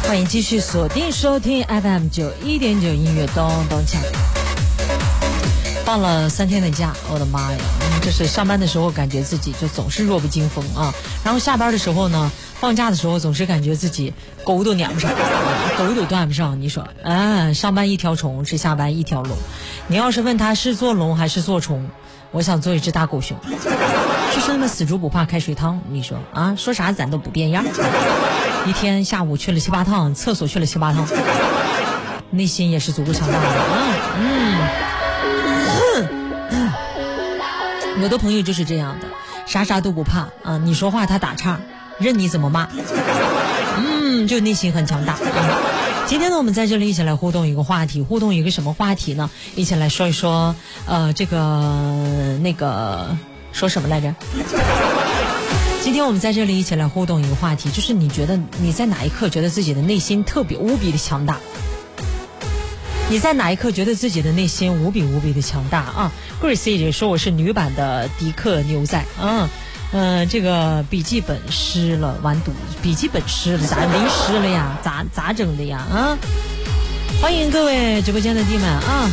欢迎继续锁定收听 FM91.9 音乐咚咚锵。放了3天的假，我的妈呀！就是上班的时候感觉自己就总是弱不禁风啊，然后下班的时候呢，放假的时候总是感觉自己狗都撵不上，狗都断不上。你说，上班一条虫，是下班一条龙。你要是问他是做龙还是做虫，我想做一只大狗熊，就是那么死猪不怕开水烫。你说啊，说啥咱都不变样。一天下午去了7、8趟，厕所去了7、8趟，内心也是足够强大的啊。有的朋友就是这样的，啥都不怕啊，你说话他打岔，任你怎么骂，就内心很强大啊。今天呢，我们在这里一起来互动一个话题，互动一个什么话题呢？一起来说一说，这个那个说什么来着？今天我们在这里一起来互动一个话题，就是你觉得你在哪一刻觉得自己的内心特别无比的强大？你在哪一刻觉得自己的内心无比的强大啊 ？Grace 姐说我是女版的迪克牛仔，这个笔记本湿了，完犊子，笔记本湿了，咋淋湿了呀？咋整的呀？啊！欢迎各位直播间的弟们啊！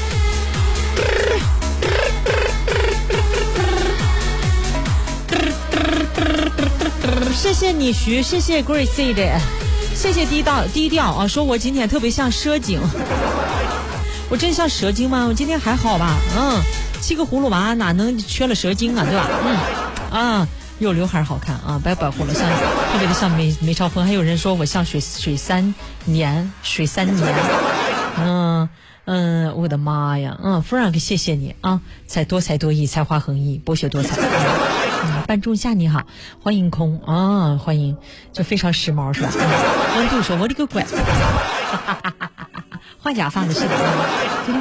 谢谢你徐，谢谢 Grace 的。谢谢低调啊！说我今天特别像蛇精，我真像蛇精吗？我今天还好吧？七个葫芦娃哪能缺了蛇精啊？对吧？有刘海好看啊，白乎了，像特别的像梅超风。还有人说我像水三年，我的妈呀！Frank 谢谢你啊，多才多艺，才华横溢，博学多才。半仲夏你好，欢迎空啊，欢迎，这非常时髦是吧？温度说我的个乖，换假发的是吧？